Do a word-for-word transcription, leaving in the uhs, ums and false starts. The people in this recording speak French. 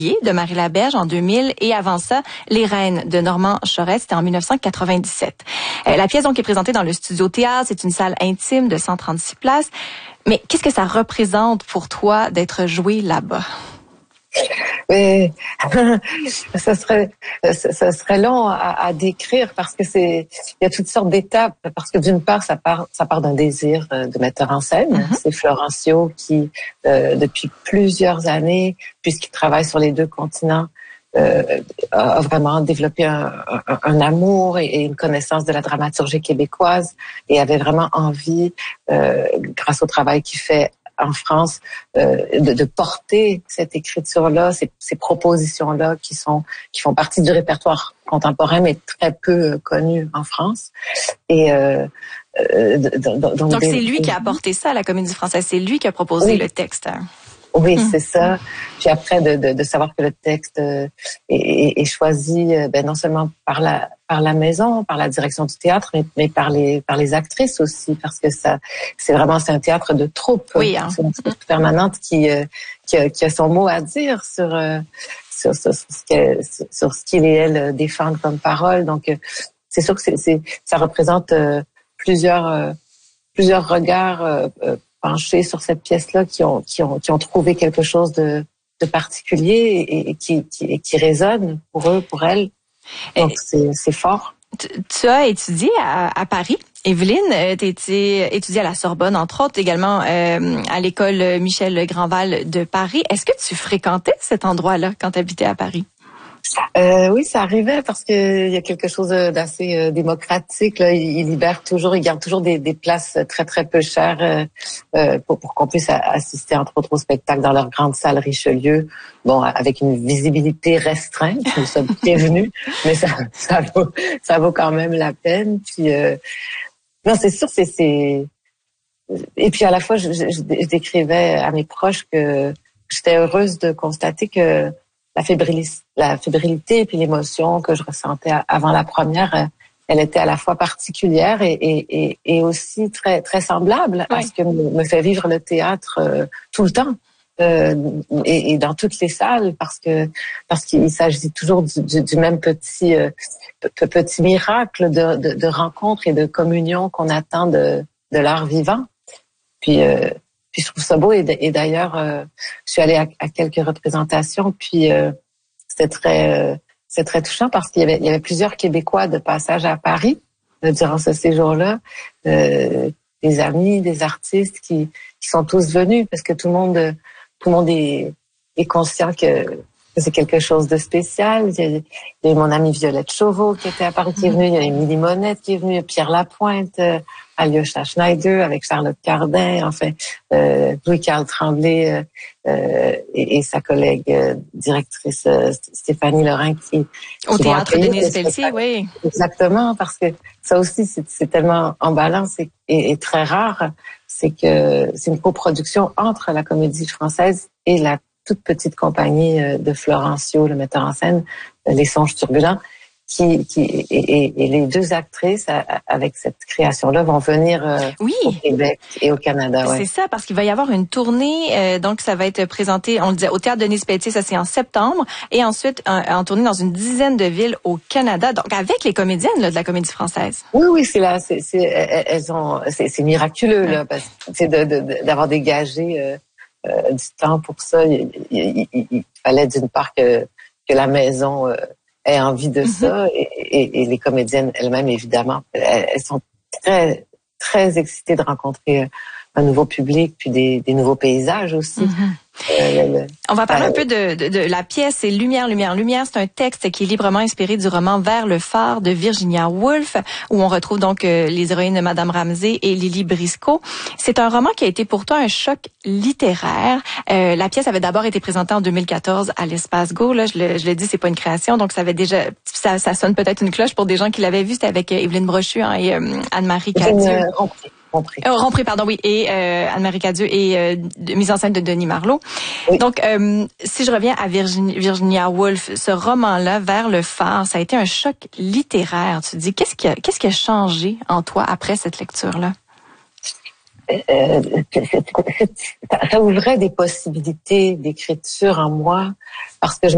de Marie Laberge en deux mille et avant ça, Les Reines de Normand Chorette, c'était en mille neuf cent quatre-vingt-dix-sept. Euh, la pièce donc est présentée dans le Studio Théâtre, c'est une salle intime de cent trente-six places. Mais qu'est-ce que ça représente pour toi d'être joué là-bas? Mais ça serait ça serait long à, à décrire parce que c'est il y a toutes sortes d'étapes parce que d'une part ça part ça part d'un désir de metteur en scène. Mm-hmm. C'est Florencio qui euh, depuis plusieurs années, puisqu'il travaille sur les deux continents, euh, a vraiment développé un, un, un amour et une connaissance de la dramaturgie québécoise et avait vraiment envie, euh, grâce au travail qu'il fait en France, euh, de, de porter cette écriture-là, ces, ces propositions-là qui sont qui font partie du répertoire contemporain, mais très peu connu en France. Et euh, euh, donc, donc des, c'est lui des... qui a apporté ça à la Comédie Française, c'est lui qui a proposé oui. le texte. Oui, mmh. c'est ça. Puis après, de, de, de savoir que le texte est, est, est choisi, ben, non seulement par la par la maison, par la direction du théâtre, mais, mais par les par les actrices aussi, parce que ça, c'est vraiment c'est un théâtre de troupe. Oui, hein. C'est une troupe mmh. permanente qui qui a, qui a son mot à dire sur sur, sur, sur ce qu'elle, sur ce qu'il et elle défendent comme parole. Donc, c'est sûr que c'est, c'est ça représente plusieurs plusieurs regards penchés sur cette pièce-là qui ont qui ont qui ont trouvé quelque chose de de particulier et, et qui qui qui résonne pour eux, pour elles. Donc c'est c'est fort. Tu, tu as étudié à, à Paris. Evelyne, tu as étudié à la Sorbonne, entre autres, également euh, à l'école Michel Grandval de Paris. Est-ce que tu fréquentais cet endroit-là quand tu habitais à Paris? Euh, oui, ça arrivait parce que il y a quelque chose d'assez euh, démocratique. Là. Il, il libère toujours, il garde toujours des, des places très très peu chères euh, euh, pour, pour qu'on puisse assister entre autres au spectacle dans leur grande salle Richelieu. Bon, avec une visibilité restreinte, nous sommes prévenus, mais ça, ça vaut, ça vaut quand même la peine. Puis euh, non, c'est sûr, c'est, c'est et puis à la fois, je, je, je décrivais à mes proches que j'étais heureuse de constater que la fébrilité, la fébrilité et puis l'émotion que je ressentais avant la première, elle était à la fois particulière et, et, et, et aussi très très semblable oui. à ce que me, me fait vivre le théâtre euh, tout le temps euh, et, et dans toutes les salles parce que parce qu'il s'agit toujours du, du, du même petit euh, petit miracle de, de, de rencontre et de communion qu'on attend de de l'art vivant. Puis euh, Puis je trouve ça beau et, et d'ailleurs, euh, je suis allée à, à quelques représentations. Puis euh, c'était très, euh, c'est très touchant parce qu'il y avait, il y avait plusieurs Québécois de passage à Paris euh, durant ce séjour-là, euh, des amis, des artistes qui, qui sont tous venus parce que tout le monde, tout le monde est, est conscient que, que c'est quelque chose de spécial. Il y a, il y a eu mon amie Violette Chauveau qui était à Paris qui est venue, il y a Émilie Monette qui est venue, Pierre Lapointe. Euh, Alyosha Schneider, avec Charlotte Cardin, enfin, euh, Louis-Carl Tremblay euh, et, et sa collègue euh, directrice euh, Stéphanie Lorrain qui... Au qui théâtre Denise Pelletier, oui. Exactement, parce que ça aussi, c'est, c'est tellement en balance et, et, et très rare. C'est que c'est une coproduction entre la Comédie Française et la toute petite compagnie de Florencio, le metteur en scène, Les Songes Turbulents. Qui, qui et, et, et les deux actrices avec cette création-là vont venir euh, oui. au Québec et au Canada. Ouais. C'est ça, parce qu'il va y avoir une tournée, euh, donc ça va être présenté, on le disait, au Théâtre Denise Pelletier, ça c'est en septembre, et ensuite en, en tournée dans une dizaine de villes au Canada, donc avec les comédiennes là, de la Comédie Française. Oui, oui, c'est là, c'est, c'est elles ont, c'est, c'est miraculeux ouais. là, parce que c'est de, de, d'avoir dégagé euh, euh, du temps pour ça. Il, il, il, il fallait d'une part que que la maison euh, aient envie de mm-hmm. ça et, et, et les comédiennes elles-mêmes évidemment elles, elles sont très très excitées de rencontrer un nouveau public puis des, des nouveaux paysages aussi. Mm-hmm. Euh, On va parler euh, un peu de, de, de la pièce. C'est Lumière, Lumière, Lumière. C'est un texte qui est librement inspiré du roman Vers le phare de Virginia Woolf, où on retrouve donc euh, les héroïnes de Madame Ramsay et Lily Briscoe. C'est un roman qui a été pour toi un choc littéraire. Euh, la pièce avait d'abord été présentée en deux mille quatorze à l'Espace Go. Là, je le, je le dis, c'est pas une création, donc ça avait déjà, ça, ça sonne peut-être une cloche pour des gens qui l'avaient vu. C'était avec euh, Évelyne Brochu hein, et euh, Anne-Marie Cadieux. Rompré. Euh, Rompré, pardon, oui, et euh, Anne-Marie Cadieux et euh, de, mise en scène de Denis Marleau. Oui. Donc, euh, si je reviens à Virginia, Virginia Woolf, ce roman-là, Vers le phare, ça a été un choc littéraire. Tu te dis, qu'est-ce qui a, qu'est-ce qui a changé en toi après cette lecture-là? Euh, ça ouvrait des possibilités d'écriture en moi parce que je